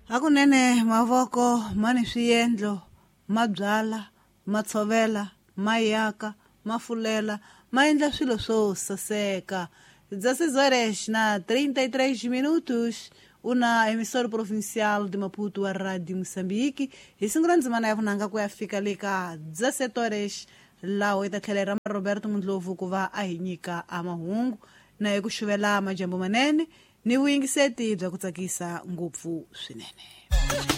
Hakunene mavoko mani swiendlo ma byala ma tshovela ma yaka ma fulela ma endla swilo swo saseka. 16 horas na 33 minutos una emissora provincial de Maputo a Rádio Moçambique hi sungula ndzimana ya vunanga ku ya fika le ka 17 horas laha hi ta tlhelela Roberto Mundlovu ku va a hi nyika a mahungu na hi ku xuvela majambu manene ni vuyingiseti bya ku tsakisa ngopfu swinene.